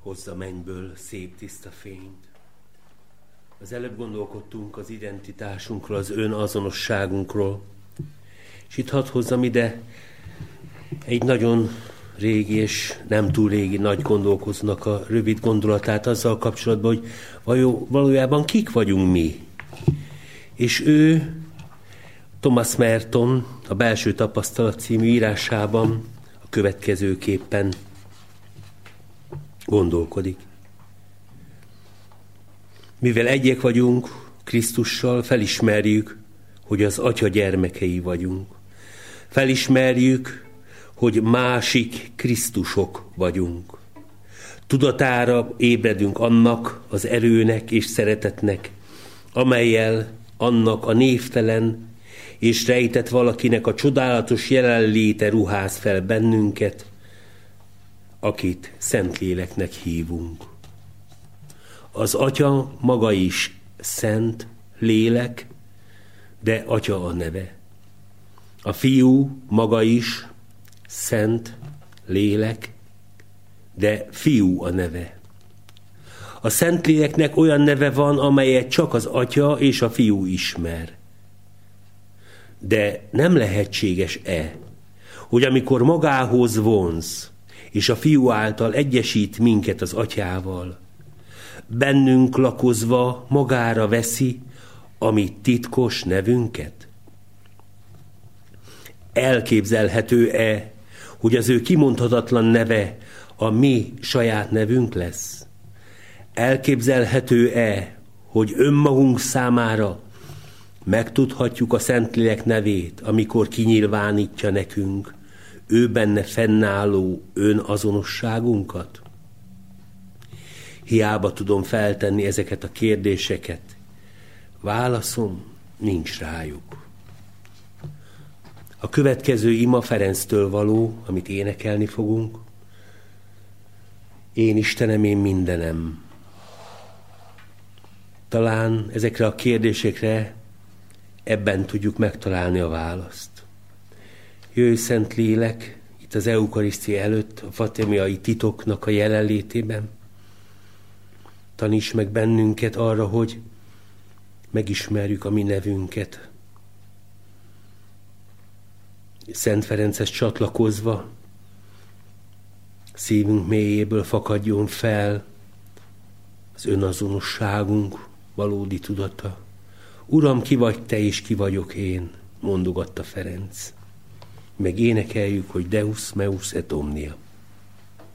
hozza mennyből szép tiszta fényt. Az előbb gondolkodtunk az identitásunkról, az önazonosságunkról, és itt hadd hozzam ide egy nagyon régi és nem túl régi nagy gondolkozónak a rövid gondolatát azzal kapcsolatban, hogy valójában kik vagyunk mi. És ő, Thomas Merton a Belső Tapasztalat című írásában a következőképpen gondolkodik. Mivel egyek vagyunk Krisztussal, felismerjük, hogy az Atya gyermekei vagyunk. Felismerjük, hogy másik Krisztusok vagyunk. Tudatára ébredünk annak az erőnek és szeretetnek, amellyel annak a névtelen és rejtett valakinek a csodálatos jelenléte ruház fel bennünket, akit Szentléleknek hívunk. Az Atya maga is Szent Lélek, de Atya a neve. A Fiú maga is Szent Lélek, de Fiú a neve. A Szentléleknek olyan neve van, amelyet csak az Atya és a Fiú ismer. De nem lehetséges-e, hogy amikor magához vonz, és a Fiú által egyesít minket az Atyával, bennünk lakozva magára veszi a mi titkos nevünket? Elképzelhető-e, hogy az ő kimondhatatlan neve a mi saját nevünk lesz? Elképzelhető-e, hogy önmagunk számára megtudhatjuk a Szentlélek nevét, amikor kinyilvánítja nekünk ő benne fennálló önazonosságunkat? Hiába tudom feltenni ezeket a kérdéseket. Válaszom nincs rájuk. A következő ima Ferenctől való, amit énekelni fogunk. Én Istenem, én mindenem. Talán ezekre a kérdésekre ebben tudjuk megtalálni a választ. Jöjj, Szentlélek, itt az eukarisztia előtt, a fatémiai titoknak a jelenlétében. Taníts meg bennünket arra, hogy megismerjük a mi nevünket. Szent Ferenchez csatlakozva szívünk mélyéből fakadjon fel az önazonosságunk valódi tudata. Uram, ki vagy te, és ki vagyok én, mondogatta Ferenc. Meg énekeljük, hogy Deus meus et omnia.